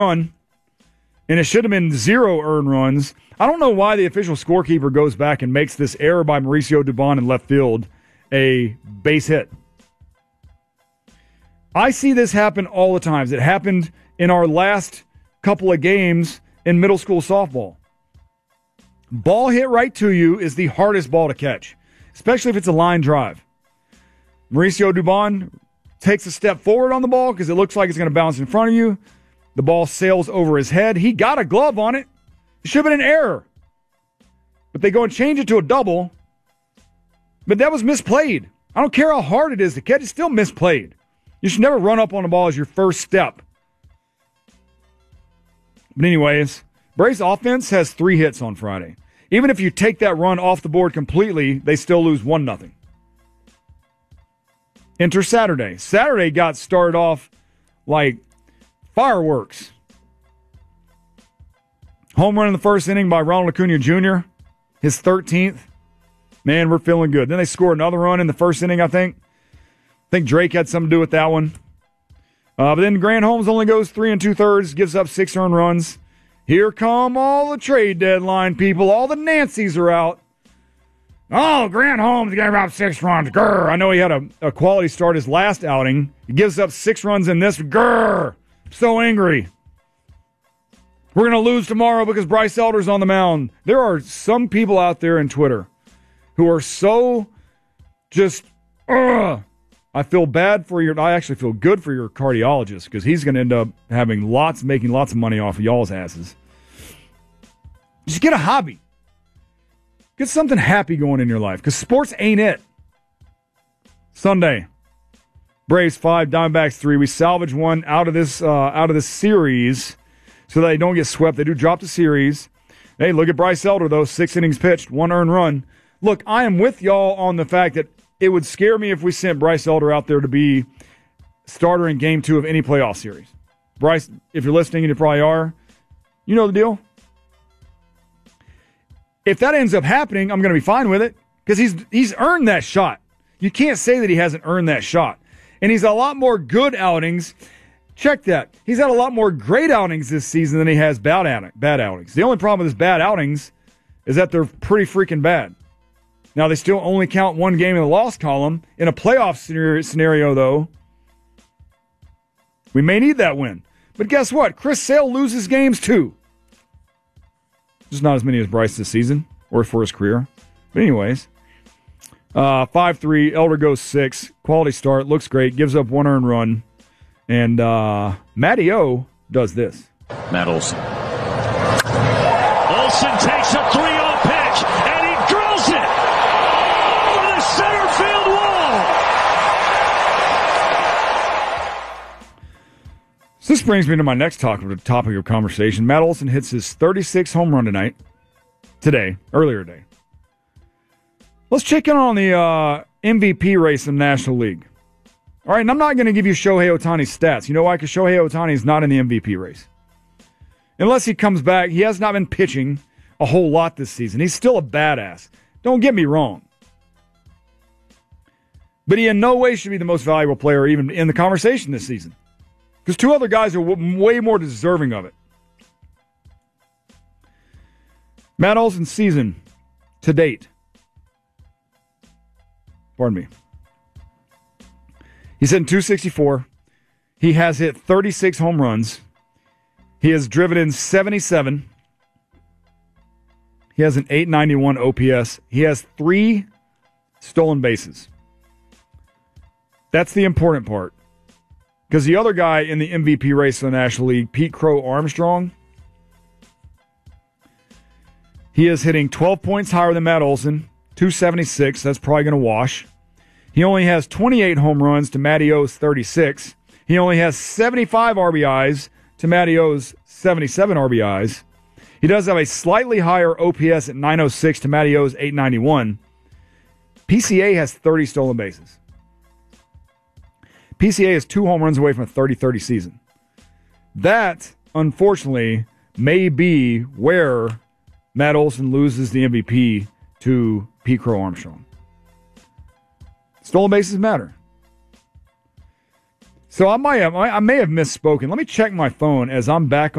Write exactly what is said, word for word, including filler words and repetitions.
run, and it should have been zero earned runs. I don't know why the official scorekeeper goes back and makes this error by Mauricio Dubon in left field a base hit. I see this happen all the time. It happened in our last couple of games in middle school softball. Ball hit right to you is the hardest ball to catch, especially if it's a line drive. Mauricio Dubon takes a step forward on the ball because it looks like it's going to bounce in front of you. The ball sails over his head. He got a glove on it. It should have been an error. But they go and change it to a double. But that was misplayed. I don't care how hard it is to catch. It's still misplayed. You should never run up on the ball as your first step. But anyways, Braves offense has three hits on Friday. Even if you take that run off the board completely, they still lose one nothing. Enter Saturday. Saturday got started off like fireworks. Home run in the first inning by Ronald Acuna Junior His thirteenth. Man, we're feeling good. Then they scored another run in the first inning, I think. I think Drake had something to do with that one. Uh, but then Grant Holmes only goes three and two-thirds, gives up six earned runs. Here come all the trade deadline people. All the Nancys are out. Oh, Grant Holmes gave up six runs. Grr. I know he had a, a quality start his last outing. He gives up six runs in this. Grr. So angry. We're going to lose tomorrow because Bryce Elder's on the mound. There are some people out there in Twitter who are so just, ugh. I feel bad for your, I actually feel good for your cardiologist because he's going to end up having lots, making lots of money off of y'all's asses. Just get a hobby. Get something happy going in your life because sports ain't it. Sunday, Braves five, Diamondbacks three. We salvage one out of this, uh, out of this series so that they don't get swept. They do drop the series. Hey, look at Bryce Elder, though. Six innings pitched, one earned run. Look, I am with y'all on the fact that it would scare me if we sent Bryce Elder out there to be starter in game two of any playoff series. Bryce, if you're listening, and you probably are, you know the deal. If that ends up happening, I'm going to be fine with it because he's he's earned that shot. You can't say that he hasn't earned that shot. And he's had a lot more good outings. Check that. He's had a lot more great outings this season than he has bad, outing, bad outings. The only problem with his bad outings is that they're pretty freaking bad. Now, they still only count one game in the loss column. In a playoff scenario, though, we may need that win. But guess what? Chris Sale loses games, too. Just not as many as Bryce this season or for his career. But anyways, uh, five three, Elder goes six. Quality start, looks great, gives up one earned run. And uh, Matty O does this. Matt Olson. Olson takes a three oh pitch, and he drills it over the center field wall. So this brings me to my next topic, topic of conversation. Matt Olson hits his thirty-sixth home run tonight, today, earlier today. Let's check in on the uh, M V P race in the National League. All right, and I'm not going to give you Shohei Ohtani's stats. You know why? Because Shohei Ohtani is not in the M V P race. Unless he comes back, he has not been pitching a whole lot this season. He's still a badass. Don't get me wrong. But he in no way should be the most valuable player even in the conversation this season. Because two other guys are w- way more deserving of it. Matt Olson's season to date. Pardon me. He's hitting two sixty-four. He has hit thirty-six home runs. He has driven in seventy-seven. He has an eight ninety-one O P S. He has three stolen bases. That's the important part. Because the other guy in the M V P race in the National League, Pete Crow Armstrong, he is hitting twelve points higher than Matt Olson, two seventy-six. That's probably going to wash. He only has twenty-eight home runs to Matty O's thirty-six. He only has seventy-five R B Is to Matty O's seventy-seven R B Is. He does have a slightly higher O P S at nine oh six to Matty O's eight ninety-one. P C A has thirty stolen bases. P C A is two home runs away from a thirty thirty season. That, unfortunately, may be where Matt Olson loses the M V P to Pete Crow Armstrong. Stolen bases matter. So I might have, I may have misspoken. Let me check my phone as I'm back on.